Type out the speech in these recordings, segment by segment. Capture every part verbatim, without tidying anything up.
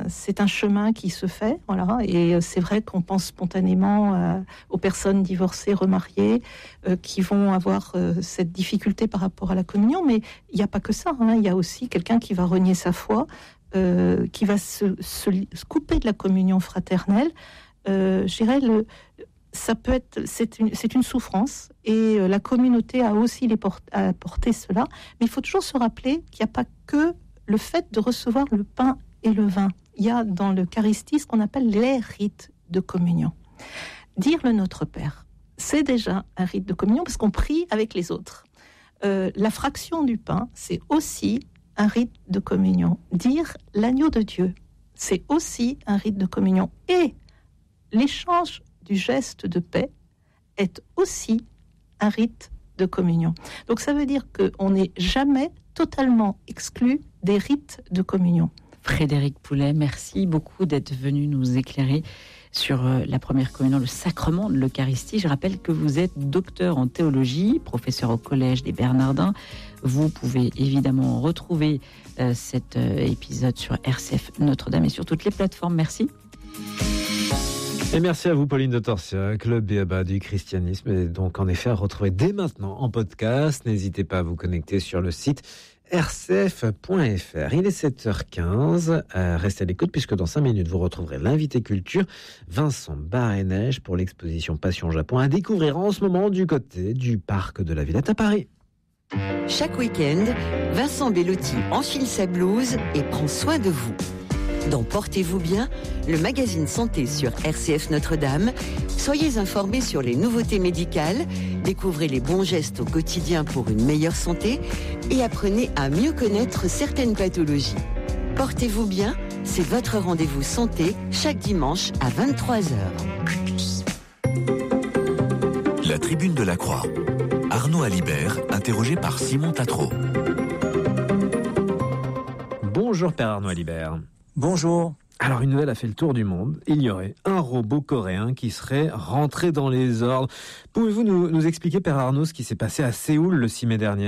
c'est un chemin qui se fait, voilà. Et c'est vrai qu'on pense spontanément euh, aux personnes divorcées, remariées, euh, qui vont avoir euh, cette difficulté par rapport à la communion. Mais il n'y a pas que ça. Hein. Il y a aussi quelqu'un qui va renier sa foi, euh, qui va se, se, se couper de la communion fraternelle. Euh, je dirais le Ça peut être, c'est une, c'est une souffrance et euh, la communauté a aussi les port, a porté cela. Mais il faut toujours se rappeler qu'il n'y a pas que le fait de recevoir le pain et le vin. Il y a dans l'Eucharistie ce qu'on appelle les rites de communion. Dire le Notre Père, c'est déjà un rite de communion parce qu'on prie avec les autres. Euh, la fraction du pain, c'est aussi un rite de communion. Dire l'agneau de Dieu, c'est aussi un rite de communion. Et l'échange du geste de paix est aussi un rite de communion. Donc ça veut dire qu'on n'est jamais totalement exclu des rites de communion. Frédéric Poulet, merci beaucoup d'être venu nous éclairer sur la première communion, le sacrement de l'Eucharistie. Je rappelle que vous êtes docteur en théologie, professeur au Collège des Bernardins. Vous pouvez évidemment retrouver euh, cet euh, épisode sur R C F Notre-Dame et sur toutes les plateformes. Merci. Et merci à vous, Pauline de Torsiac. Le B A B A du christianisme est donc en effet à retrouver dès maintenant en podcast. N'hésitez pas à vous connecter sur le site r c f point f r. Il est sept heures quinze. Euh, restez à l'écoute puisque dans cinq minutes, vous retrouverez l'invité culture, Vincent Barré-Neige, pour l'exposition Passion Japon, à découvrir en ce moment du côté du parc de la Villette à Paris. Chaque week-end, Vincent Bellotti enfile sa blouse et prend soin de vous. Dans Portez-vous bien, le magazine santé sur R C F Notre-Dame, soyez informés sur les nouveautés médicales, découvrez les bons gestes au quotidien pour une meilleure santé et apprenez à mieux connaître certaines pathologies. Portez-vous bien, c'est votre rendez-vous santé chaque dimanche à vingt-trois heures. La Tribune de la Croix. Arnaud Alibert, interrogé par Simon Tatro. Bonjour Père Arnaud Alibert. Bonjour. Alors une nouvelle a fait le tour du monde. Il y aurait un robot coréen qui serait rentré dans les ordres. Pouvez-vous nous, nous expliquer, Père Arnaud, ce qui s'est passé à Séoul le six mai dernier ?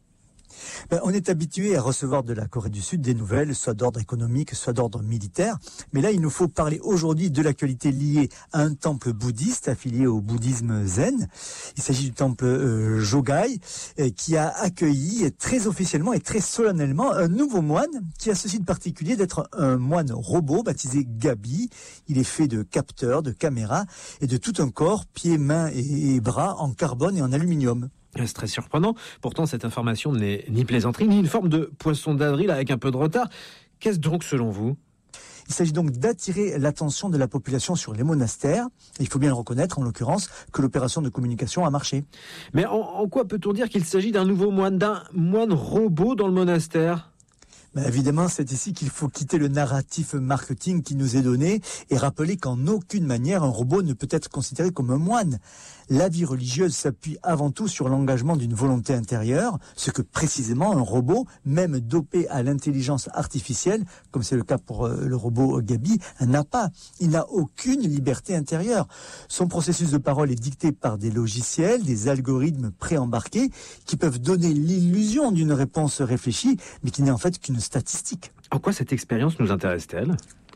Ben, on est habitué à recevoir de la Corée du Sud des nouvelles, soit d'ordre économique, soit d'ordre militaire. Mais là, il nous faut parler aujourd'hui de l'actualité liée à un temple bouddhiste affilié au bouddhisme zen. Il s'agit du temple euh, Jogai, euh, qui a accueilli très officiellement et très solennellement un nouveau moine qui a ceci de particulier d'être un moine robot baptisé Gabi. Il est fait de capteurs, de caméras et de tout un corps, pieds, mains et, et bras en carbone et en aluminium. C'est très surprenant. Pourtant, cette information n'est ni plaisanterie, ni une forme de poisson d'avril avec un peu de retard. Qu'est-ce donc, selon vous ? Il s'agit donc d'attirer l'attention de la population sur les monastères. Et il faut bien le reconnaître, en l'occurrence, que l'opération de communication a marché. Mais en, en quoi peut-on dire qu'il s'agit d'un nouveau moine, d'un moine robot dans le monastère ? Ben évidemment, c'est ici qu'il faut quitter le narratif marketing qui nous est donné et rappeler qu'en aucune manière un robot ne peut être considéré comme un moine. La vie religieuse s'appuie avant tout sur l'engagement d'une volonté intérieure, ce que précisément un robot, même dopé à l'intelligence artificielle, comme c'est le cas pour euh, le robot Gabi, n'a pas. Il n'a aucune liberté intérieure. Son processus de parole est dicté par des logiciels, des algorithmes préembarqués qui peuvent donner l'illusion d'une réponse réfléchie, mais qui n'est en fait qu'une statistique. En quoi cette expérience nous intéresse-t-elle ?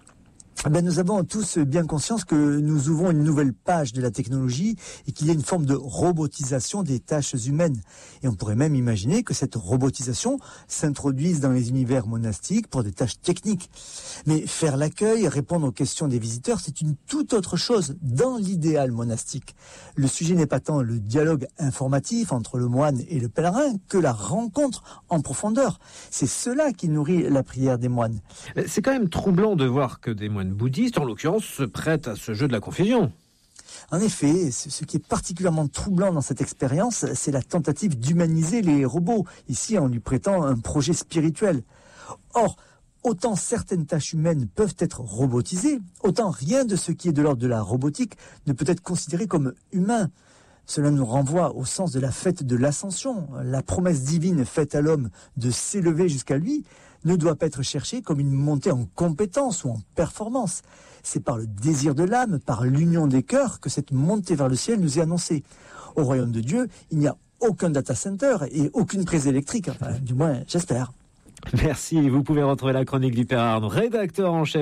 Ben, nous avons tous bien conscience que nous ouvrons une nouvelle page de la technologie et qu'il y a une forme de robotisation des tâches humaines. Et on pourrait même imaginer que cette robotisation s'introduise dans les univers monastiques pour des tâches techniques. Mais faire l'accueil, répondre aux questions des visiteurs, c'est une toute autre chose dans l'idéal monastique. Le sujet n'est pas tant le dialogue informatif entre le moine et le pèlerin que la rencontre en profondeur. C'est cela qui nourrit la prière des moines. C'est quand même troublant de voir que des moines bouddhistes, en l'occurrence, se prêtent à ce jeu de la confusion. En effet, ce qui est particulièrement troublant dans cette expérience, c'est la tentative d'humaniser les robots, ici en lui prêtant un projet spirituel. Or, autant certaines tâches humaines peuvent être robotisées, autant rien de ce qui est de l'ordre de la robotique ne peut être considéré comme humain. Cela nous renvoie au sens de la fête de l'ascension. La promesse divine faite à l'homme de s'élever jusqu'à lui ne doit pas être cherchée comme une montée en compétence ou en performance. C'est par le désir de l'âme, par l'union des cœurs, que cette montée vers le ciel nous est annoncée. Au royaume de Dieu, il n'y a aucun data center et aucune prise électrique. Enfin, du moins, j'espère. Merci. Vous pouvez retrouver la chronique du Père Arnaud, rédacteur en chef